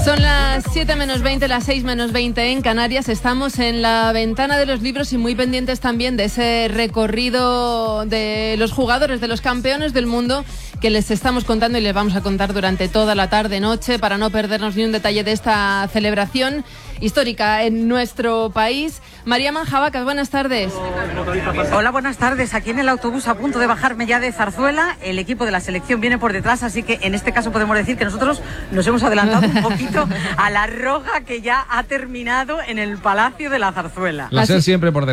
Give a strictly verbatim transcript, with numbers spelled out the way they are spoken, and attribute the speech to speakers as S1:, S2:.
S1: Son las siete menos veinte, las seis menos veinte en Canarias. Estamos en la ventana de los libros y muy pendientes también de ese recorrido de los jugadores, de los campeones del mundo, que les estamos contando y les vamos a contar durante toda la tarde-noche para no perdernos ni un detalle de esta celebración histórica en nuestro país. María Manjabacas, buenas tardes.
S2: Hola, buenas tardes. Aquí en el autobús, a punto de bajarme ya de Zarzuela, el equipo de la selección viene por detrás, así que en este caso podemos decir que nosotros nos hemos adelantado un poquito a la roja que ya ha terminado en el Palacio de la Zarzuela.
S3: La SER siempre por delante.